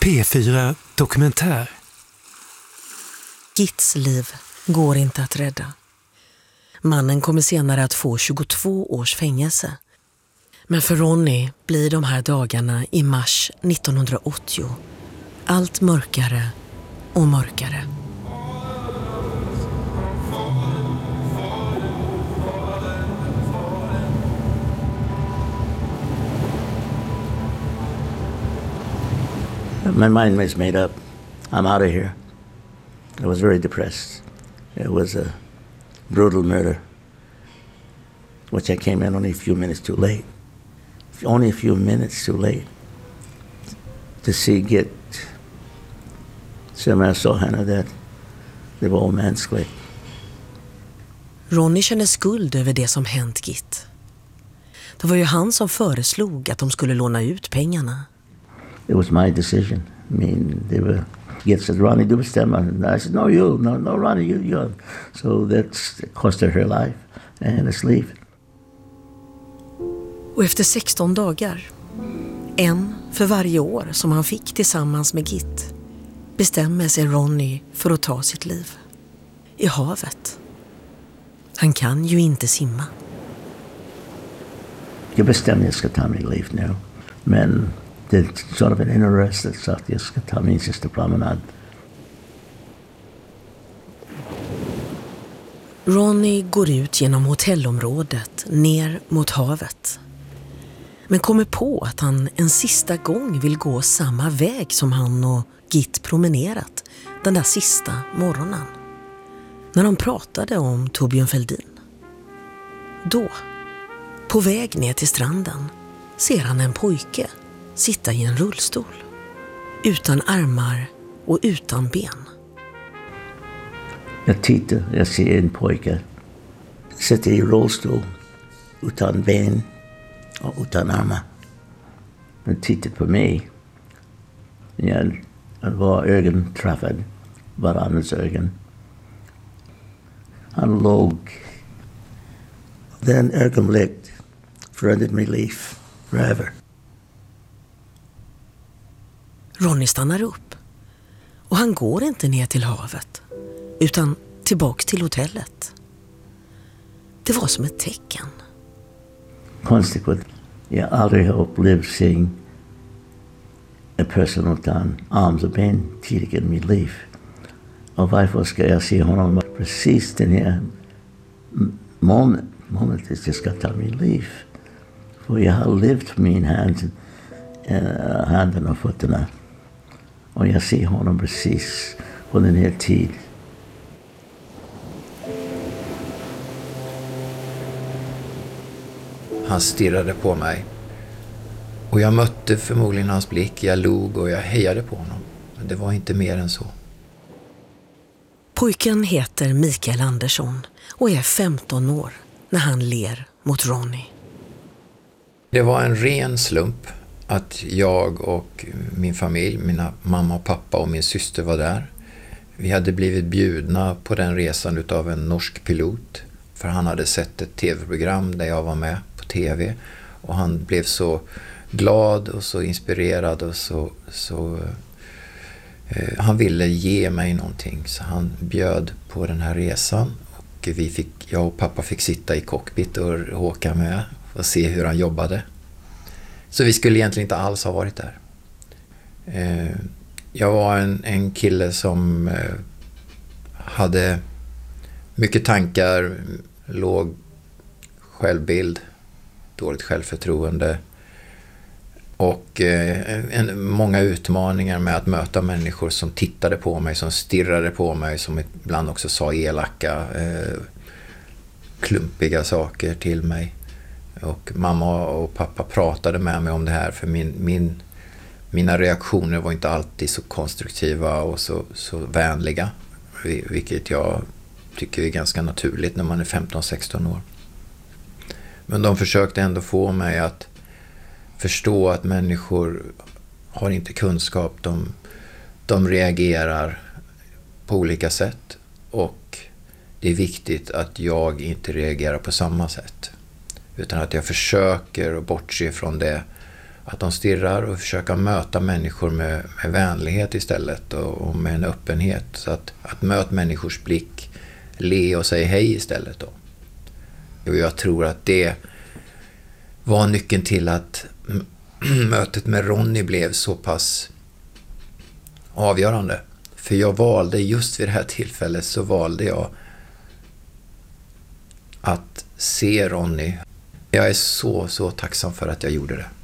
P4 Dokumentär. Gits liv går inte att rädda. Mannen kommer senare att få 22 års fängelse. Men för Ronny blir de här dagarna i mars 1980 allt mörkare och mörkare. My mind was made up. I'm out of here. I was very depressed. It was a brutal murder, which I came in only a few minutes too late. Only a few minutes too late to see Git. So I saw henne that det var omänskligt. Ronny känner skuld över det som hänt Git. Det var ju han som föreslog att de skulle låna ut pengarna. It was my decision. I mean, they were. Git said, "Ronnie, do bestämma." And I said, "No, you, no, Ronnie, you." So that's cost her life and his life. Och efter 16 dagar, en för varje år som han fick tillsammans med Git, bestämmer sig Ronny för att ta sitt liv. I havet. Han kan ju inte simma. Jag bestämde att jag ska ta mitt liv nu. Men det är sort of an interested så att jag ska ta min sista promenad. Ronny går ut genom hotellområdet ner mot havet. Men kommer på att han en sista gång vill gå samma väg som han och Git promenerat den där sista morgonen. När de pratade om Torbjörn Fälldin. Då, på väg ner till stranden, ser han en pojke sitta i en rullstol. Utan armar och utan ben. Jag tittar, jag ser en pojke sitta i rullstol utan ben och utan armar. Han tittar på mig. Jag var ögonträffad, varandras ögon. Han låg. Den ögonblick förändrade mitt liv forever. Ronny stannar upp. Och han går inte ner till havet, utan tillbaka till hotellet. Det var som ett tecken. Konstigt. Jag aldrig har upplevt seeing en person utan arms och ben tidigare i mitt liv. Och varför ska jag se honom precis den här momentet jag ska ta mitt liv? För jag har levt med min handen och fötterna. Och jag ser honom precis på den här tiden. Han stirrade på mig. Och jag mötte förmodligen hans blick. Jag log och jag hejade på honom. Men det var inte mer än så. Pojken heter Mikael Andersson och är 15 år när han ler mot Ronny. Det var en ren slump att jag och min familj, mina mamma och pappa och min syster var där. Vi hade blivit bjudna på den resan utav en norsk pilot. För han hade sett ett tv-program där jag var med på tv. Och han blev så glad och så inspirerad och han ville ge mig någonting. Så han bjöd på den här resan. Och jag och pappa fick sitta i cockpit och åka med och se hur han jobbade. Så vi skulle egentligen inte alls ha varit där. Jag var en kille som hade mycket tankar, låg självbild, dåligt självförtroende och många utmaningar med att möta människor som tittade på mig, som stirrade på mig, som ibland också sa elaka, klumpiga saker till mig. Och mamma och pappa pratade med mig om det här, för mina reaktioner var inte alltid så konstruktiva och så vänliga, vilket jag tycker är ganska naturligt när man är 15-16 år. Men de försökte ändå få mig att förstå att människor har inte kunskap, de reagerar på olika sätt och det är viktigt att jag inte reagerar på samma sätt. Utan att jag försöker att bortse från det Att de stirrar och försöker möta människor med vänlighet istället och med en öppenhet. Så att möta människors blick, le och säga hej istället då. Och jag tror att det var nyckeln till att mötet med Ronny blev så pass avgörande. För jag valde, just vid det här tillfället så valde jag att se Ronny. Jag är så tacksam för att jag gjorde det.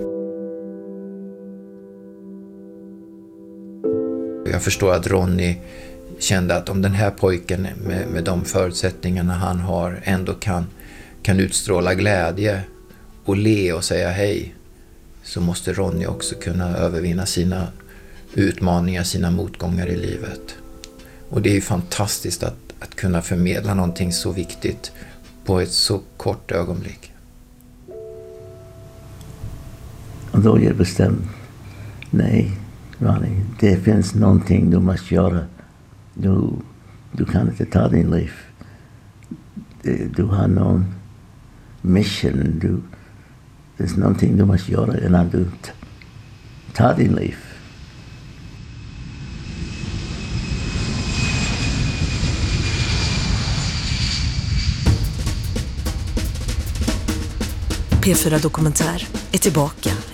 Jag förstår att Ronny kände att om den här pojken med de förutsättningarna han har ändå kan utstråla glädje och le och säga hej, så måste Ronny också kunna övervinna sina utmaningar, sina motgångar i livet. Och det är ju fantastiskt att kunna förmedla någonting så viktigt på ett så kort ögonblick. Och då jag bestämde, nej Ronny, det finns någonting du måste göra. Du kan inte ta din liv. Du har någon mission. There's någonting du måste göra innan du tar din liv. P4 Dokumentär är tillbaka